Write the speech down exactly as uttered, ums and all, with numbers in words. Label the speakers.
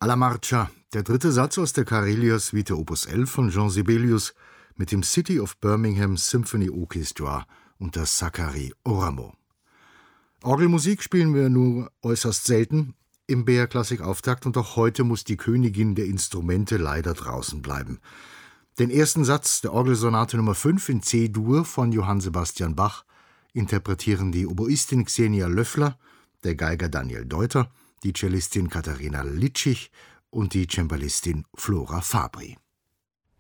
Speaker 1: Alla Marcia, der dritte Satz aus der Karelia-Suite Opus elf von Jean Sibelius mit dem City of Birmingham Symphony Orchestra unter Sakari Oramo. Orgelmusik spielen wir nur äußerst selten im B R-Klassik-Auftakt und auch heute muss die Königin der Instrumente leider draußen bleiben. Den ersten Satz der Orgelsonate Nummer fünf in C-Dur von Johann Sebastian Bach interpretieren die Oboistin Xenia Löffler, der Geiger Daniel Deuter, die Cellistin Katharina Litschig und die Cembalistin Flora Fabri.